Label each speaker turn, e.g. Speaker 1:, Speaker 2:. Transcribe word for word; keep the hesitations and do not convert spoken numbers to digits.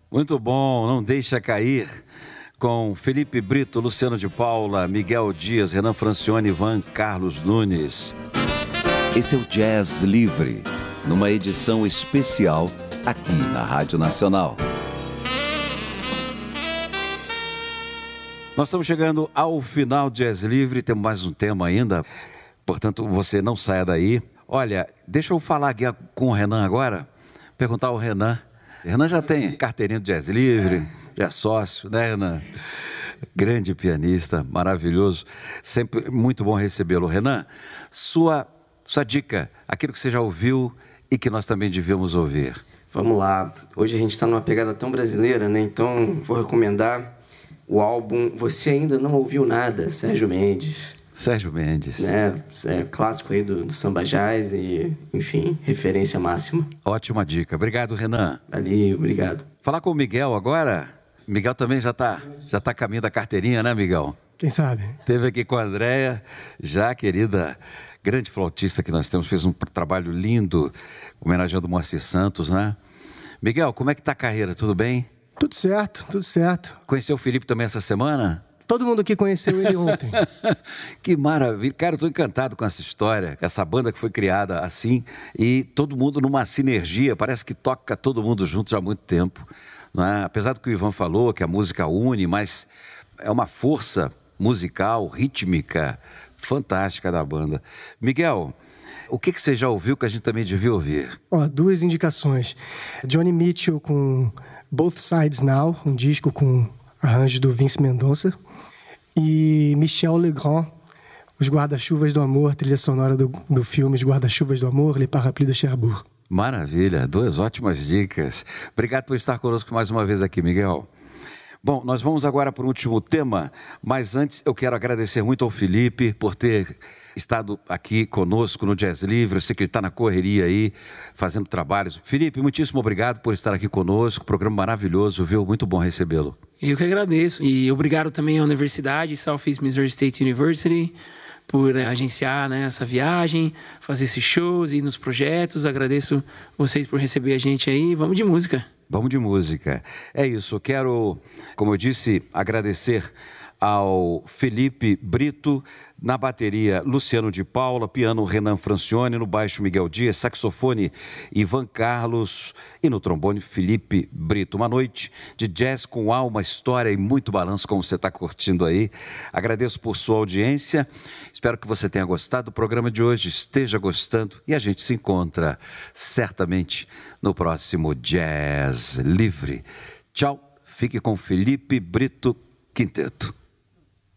Speaker 1: Muito bom, Não Deixa Cair, com Felipe Brito, Luciano de Paula, Miguel Dias, Renan Francione, Ivan Carlos Nunes.
Speaker 2: Esse é o Jazz Livre, numa edição especial aqui na Rádio Nacional.
Speaker 1: Nós estamos chegando ao final do Jazz Livre, temos mais um tema ainda, portanto você não saia daí. Olha, deixa eu falar aqui com o Renan agora, perguntar ao Renan. Renan já tem carteirinha do Jazz Livre, já é sócio, né, Renan? Grande pianista, maravilhoso, sempre muito bom recebê-lo. Renan, sua, sua dica, aquilo que você já ouviu e que nós também devíamos ouvir.
Speaker 3: Vamos lá, hoje a gente está numa pegada tão brasileira, né? Então vou recomendar o álbum Você Ainda Não Ouviu Nada, Sérgio Mendes.
Speaker 1: Sérgio Mendes.
Speaker 3: Né? É clássico aí do, do samba jazz e, enfim, referência máxima.
Speaker 1: Ótima dica. Obrigado, Renan.
Speaker 3: Valeu, obrigado.
Speaker 1: Falar com o Miguel agora. Miguel também já está já tá a caminho da carteirinha, né, Miguel?
Speaker 4: Quem sabe?
Speaker 1: Teve aqui com a Andréia, já querida, grande flautista que nós temos, fez um trabalho lindo, homenageando o Moacir Santos, né? Miguel, como é que está a carreira? Tudo bem?
Speaker 4: Tudo certo, tudo certo.
Speaker 1: Conheceu o Felipe também essa semana?
Speaker 4: Todo mundo aqui conheceu ele ontem.
Speaker 1: Que maravilha. Cara, eu estou encantado com essa história, essa banda que foi criada assim, e todo mundo numa sinergia, parece que toca todo mundo junto já há muito tempo. Não é? Apesar do que o Ivan falou, que a música une, mas é uma força musical, rítmica, fantástica da banda. Miguel, o que, que você já ouviu que a gente também devia ouvir?
Speaker 4: Ó, duas indicações. Johnny Mitchell com Both Sides Now, um disco com arranjo do Vince Mendonça. E Michel Legrand, Os Guarda-Chuvas do Amor, trilha sonora do, do filme Os Guarda-Chuvas do Amor, Le Parapluie de Cherbourg.
Speaker 1: Maravilha, duas ótimas dicas. Obrigado por estar conosco mais uma vez aqui, Miguel. Bom, nós vamos agora para o último tema, mas antes eu quero agradecer muito ao Felipe por ter estado aqui conosco no Jazz Livre. Eu sei que ele está na correria aí, fazendo trabalhos. Felipe, muitíssimo obrigado por estar aqui conosco, programa maravilhoso, viu? Muito bom recebê-lo.
Speaker 5: Eu que agradeço, e obrigado também à Universidade, Southeast Missouri State University, por agenciar, né, essa viagem, fazer esses shows e ir nos projetos. Agradeço vocês por receber a gente aí. Vamos de música.
Speaker 1: Vamos de música. É isso, eu quero, como eu disse, agradecer ao Felipe Brito, na bateria Luciano de Paula, piano Renan Francione, no baixo Miguel Dias, saxofone Ivan Carlos e no trombone Felipe Brito. Uma noite de jazz com alma, história e muito balanço, como você está curtindo aí. Agradeço por sua audiência, espero que você tenha gostado do programa de hoje, esteja gostando e a gente se encontra certamente no próximo Jazz Livre. Tchau, fique com Felipe Brito Quinteto.